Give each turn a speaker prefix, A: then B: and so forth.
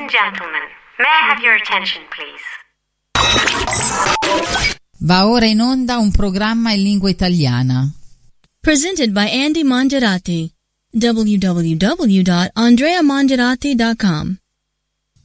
A: and gentlemen, may I have your attention, please?
B: Va ora in onda un programma in lingua italiana.
C: Presented by Andy Mongerati. www.andreamongerati.com